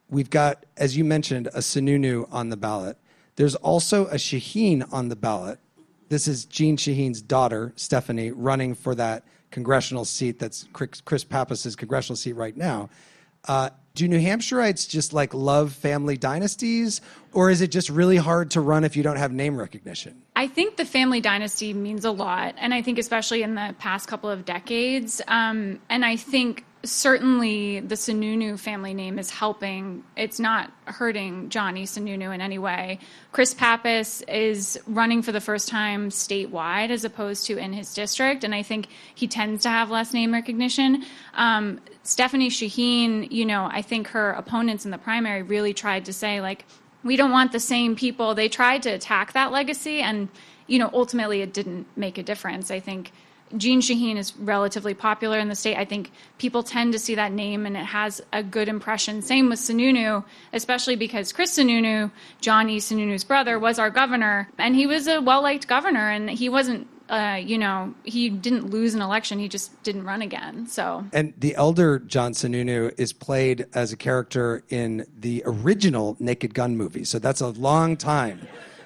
we've got, as you mentioned, a Sununu on the ballot. There's also a Shaheen on the ballot. This is Jeanne Shaheen's daughter, Stephanie, running for that congressional seat that's Chris Pappas's congressional seat right now. Do New Hampshireites just like love family dynasties, or is it just really hard to run if you don't have name recognition? I think the family dynasty means a lot, and I think especially in the past couple of decades. And I think certainly the Sununu family name is helping. It's not hurting Johnny Sununu in any way. Chris Pappas is running for the first time statewide as opposed to in his district, and I think he tends to have less name recognition. Stephanie Shaheen, I think her opponents in the primary really tried to say, like, we don't want the same people. They tried to attack that legacy, and, ultimately it didn't make a difference. I think Jeanne Shaheen is relatively popular in the state. I think people tend to see that name and it has a good impression. Same with Sununu, especially because Chris Sununu, Johnny Sununu's brother, was our governor, and he was a well-liked governor, and he wasn't, he didn't lose an election. He just didn't run again. So. And the elder John Sununu is played as a character in the original Naked Gun movie. So that's a long time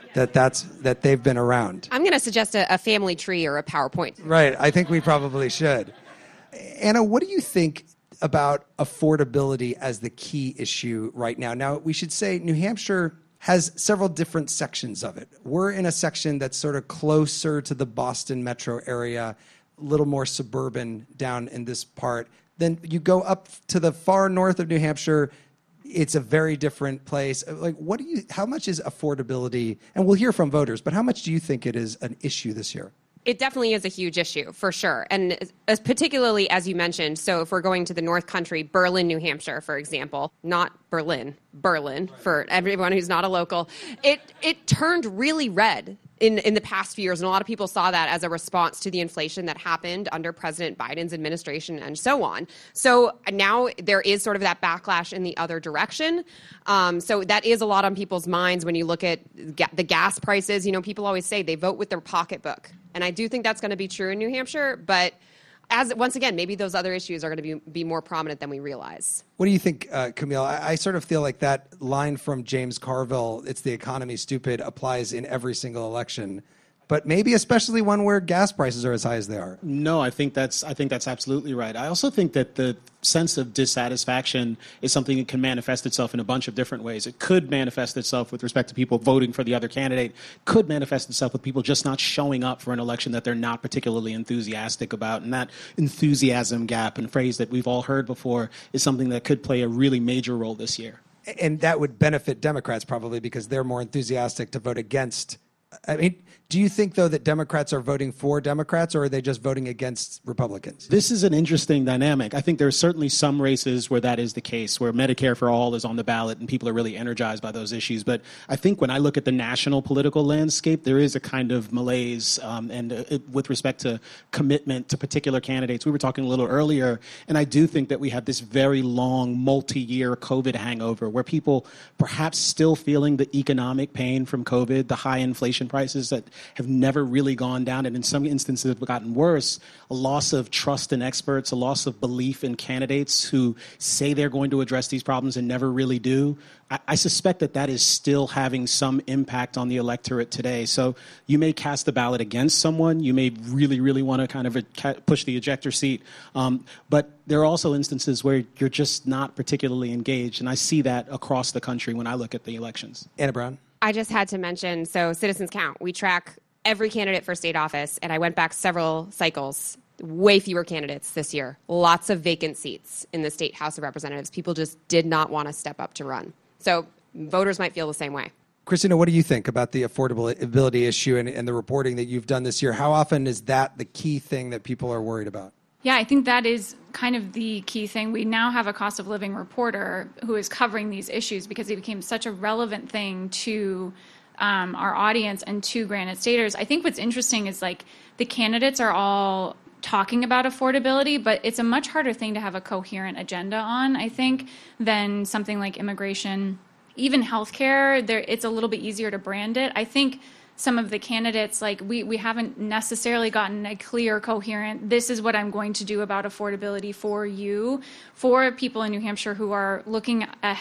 that they've been around. I'm going to suggest a family tree or a PowerPoint. Right. I think we probably should. Anna, what do you think about affordability as the key issue right now? Now, we should say New Hampshire has several different sections of it. We're in a section that's sort of closer to the Boston metro area, a little more suburban down in this part. Then you go up to the far north of New Hampshire. It's a very different place. Like, how much is affordability? And we'll hear from voters, but how much do you think it is an issue this year? It definitely is a huge issue, for sure. And particularly, as you mentioned, so if we're going to the North Country, Berlin, New Hampshire, for example, not Berlin, for everyone who's not a local, it turned really red in the past few years. And a lot of people saw that as a response to the inflation that happened under President Biden's administration and so on. So now there is sort of that backlash in the other direction. So that is a lot on people's minds when you look at the gas prices. People always say they vote with their pocketbook. And I do think that's going to be true in New Hampshire. But once again, maybe those other issues are going to be more prominent than we realize. What do you think, Camille? I sort of feel like that line from James Carville, "It's the economy, stupid," applies in every single election. But maybe especially one where gas prices are as high as they are. No, I think that's absolutely right. I also think that the sense of dissatisfaction is something that can manifest itself in a bunch of different ways. It could manifest itself with respect to people voting for the other candidate. Could manifest itself with people just not showing up for an election that they're not particularly enthusiastic about. And that enthusiasm gap, and phrase that we've all heard before, is something that could play a really major role this year. And that would benefit Democrats probably because they're more enthusiastic to vote against. I mean, do you think, though, that Democrats are voting for Democrats, or are they just voting against Republicans? This is an interesting dynamic. I think there are certainly some races where that is the case, where Medicare for All is on the ballot and people are really energized by those issues. But I think when I look at the national political landscape, there is a kind of malaise with respect to commitment to particular candidates. We were talking a little earlier, and I do think that we have this very long, multi-year COVID hangover where people perhaps still feeling the economic pain from COVID, the high inflation prices that have never really gone down, and in some instances have gotten worse, a loss of trust in experts, a loss of belief in candidates who say they're going to address these problems and never really do. I suspect that is still having some impact on the electorate today. So you may cast the ballot against someone. You may really, really want to kind of push the ejector seat. But there are also instances where you're just not particularly engaged. And I see that across the country when I look at the elections. Anna Brown? I just had to mention, so Citizens Count, we track every candidate for state office, and I went back several cycles. Way fewer candidates this year. Lots of vacant seats in the State House of Representatives. People just did not want to step up to run. So voters might feel the same way. Christina, what do you think about the affordability issue and the reporting that you've done this year? How often is that the key thing that people are worried about? Yeah, I think that is kind of the key thing. We now have a cost of living reporter who is covering these issues because it became such a relevant thing to our audience and to Granite Staters. I think what's interesting is like the candidates are all talking about affordability, but it's a much harder thing to have a coherent agenda on, I think, than something like immigration. Even healthcare, it's a little bit easier to brand it. I think some of the candidates, like we haven't necessarily gotten a clear, coherent, this is what I'm going to do about affordability for you, for people in New Hampshire who are looking ahead